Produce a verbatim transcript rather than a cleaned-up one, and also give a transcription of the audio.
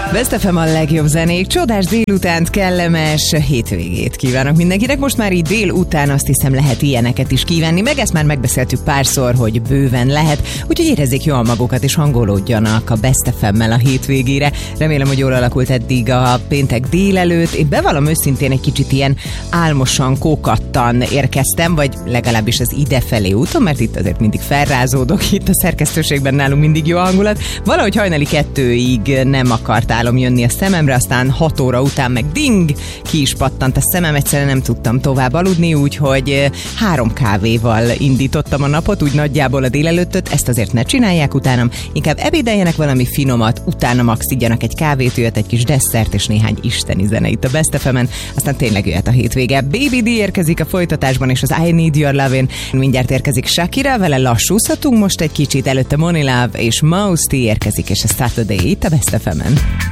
Best ef em a legjobb zenék, csodás délutánt, kellemes hétvégét kívánok mindenkinek. Most már így délután azt hiszem lehet ilyeneket is kívánni, meg ezt már megbeszéltük párszor, hogy bőven lehet, úgyhogy érezzék jól magukat és hangolódjanak a Best ef emmel a hétvégére. Remélem, hogy jól alakult eddig a péntek délelőtt. Én bevallom őszintén egy kicsit ilyen álmosan, kókattan érkeztem, vagy legalábbis az idefelé úton, mert itt azért mindig felrázódok, itt a szerkesztőségben nálunk mindig jó hangulat. Valahogy hajnali kettőig nem akart álom jönni a szememre, aztán hat óra után meg ding, ki is pattant a szemem, egyszerűen nem tudtam tovább aludni, úgyhogy három kávéval indítottam a napot, úgy nagyjából a délelőttöt, ezt azért ne csinálják utánam, inkább ebédeljenek valami finomat, utána max igyanak egy kávét, jöhet egy kis desszert és néhány isteni zene itt a Best ef emen, aztán tényleg jöhet a hétvége. Baby D érkezik a folytatásban, és az I Need Your Lovin', mindjárt érkezik Shakira, vele lassúzhatunk most egy kicsit, előtte Money Love és Mouse T érkezik, és a Saturday itt a Best ef emen.